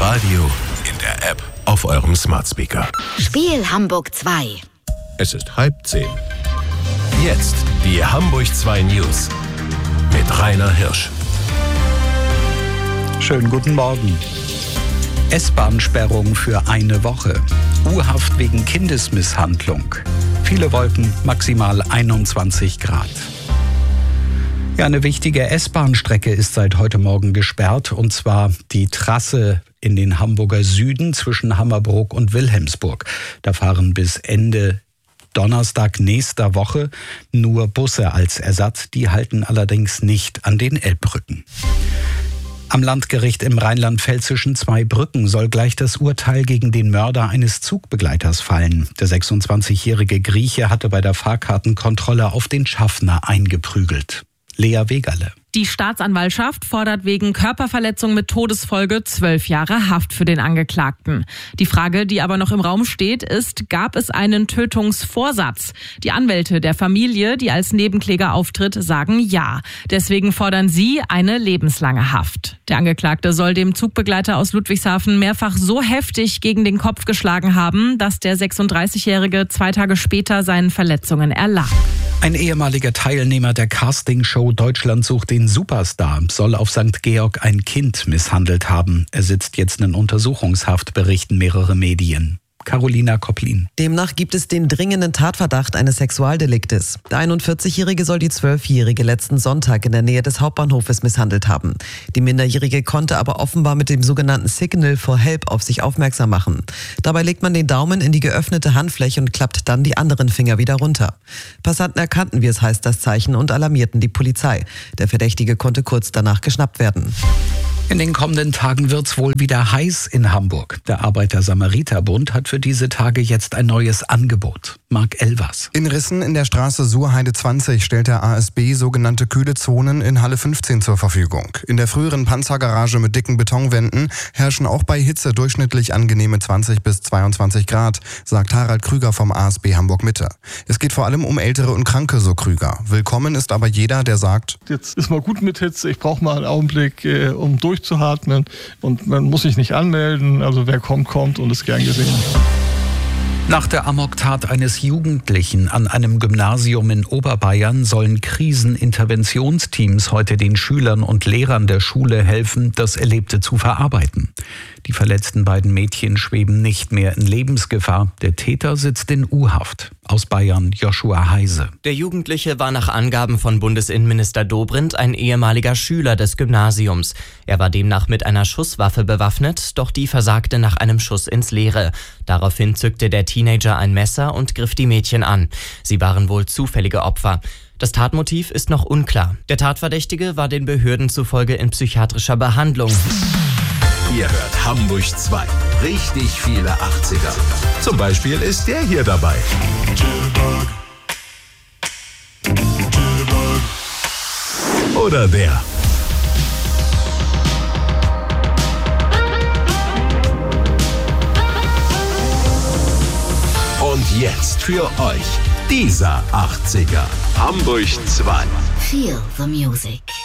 Radio, in der App, auf eurem Smart Speaker. Spiel Hamburg 2. Es ist 9:30. Jetzt die Hamburg 2 News mit Rainer Hirsch. Schönen guten Morgen. S-Bahn-Sperrung für eine Woche. U-Haft wegen Kindesmisshandlung. Viele Wolken, maximal 21 Grad. Ja, eine wichtige S-Bahn-Strecke ist seit heute Morgen gesperrt, und zwar die Trasse in den Hamburger Süden zwischen Hammerbrook und Wilhelmsburg. Da fahren bis Ende Donnerstag nächster Woche nur Busse als Ersatz. Die halten allerdings nicht an den Elbbrücken. Am Landgericht im rheinland-pfälzischen Zweibrücken soll gleich das Urteil gegen den Mörder eines Zugbegleiters fallen. Der 26-jährige Grieche hatte bei der Fahrkartenkontrolle auf den Schaffner eingeprügelt. Lea Wegerle. Die Staatsanwaltschaft fordert wegen Körperverletzung mit Todesfolge 12 Jahre Haft für den Angeklagten. Die Frage, die aber noch im Raum steht, ist, gab es einen Tötungsvorsatz? Die Anwälte der Familie, die als Nebenkläger auftritt, sagen ja. Deswegen fordern sie eine lebenslange Haft. Der Angeklagte soll dem Zugbegleiter aus Ludwigshafen mehrfach so heftig gegen den Kopf geschlagen haben, dass der 36-Jährige 2 Tage später seinen Verletzungen erlag. Ein ehemaliger Teilnehmer der Castingshow Deutschland sucht den Superstar soll auf St. Georg ein Kind misshandelt haben. Er sitzt jetzt in Untersuchungshaft, berichten mehrere Medien. Carolina Kopplin. Demnach gibt es den dringenden Tatverdacht eines Sexualdeliktes. Der 41-Jährige soll die 12-Jährige letzten Sonntag in der Nähe des Hauptbahnhofes misshandelt haben. Die Minderjährige konnte aber offenbar mit dem sogenannten Signal for Help auf sich aufmerksam machen. Dabei legt man den Daumen in die geöffnete Handfläche und klappt dann die anderen Finger wieder runter. Passanten erkannten, wie es heißt, das Zeichen und alarmierten die Polizei. Der Verdächtige konnte kurz danach geschnappt werden. In den kommenden Tagen wird's wohl wieder heiß in Hamburg. Der Arbeiter-Samariter-Bund hat für diese Tage jetzt ein neues Angebot. Marc Elvers. In Rissen in der Straße Surheide 20 stellt der ASB sogenannte kühle Zonen in Halle 15 zur Verfügung. In der früheren Panzergarage mit dicken Betonwänden herrschen auch bei Hitze durchschnittlich angenehme 20 bis 22 Grad, sagt Harald Krüger vom ASB Hamburg-Mitte. Es geht vor allem um Ältere und Kranke, so Krüger. Willkommen ist aber jeder, der sagt: Jetzt ist mal gut mit Hitze, ich brauche mal einen Augenblick, um durchzuatmen, und man muss sich nicht anmelden, also wer kommt und ist gern gesehen. Nach der Amoktat eines Jugendlichen an einem Gymnasium in Oberbayern sollen Kriseninterventionsteams heute den Schülern und Lehrern der Schule helfen, das Erlebte zu verarbeiten. Die verletzten beiden Mädchen schweben nicht mehr in Lebensgefahr. Der Täter sitzt in U-Haft. Aus Bayern Joshua Heise. Der Jugendliche war nach Angaben von Bundesinnenminister Dobrindt ein ehemaliger Schüler des Gymnasiums. Er war demnach mit einer Schusswaffe bewaffnet, doch die versagte nach einem Schuss ins Leere. Daraufhin zückte der Teenager ein Messer und griff die Mädchen an. Sie waren wohl zufällige Opfer. Das Tatmotiv ist noch unklar. Der Tatverdächtige war den Behörden zufolge in psychiatrischer Behandlung. Ihr hört Hamburg 2. Richtig viele 80er. Zum Beispiel ist der hier dabei. Oder der. Und jetzt für euch dieser 80er. Hamburg 2. Feel the music.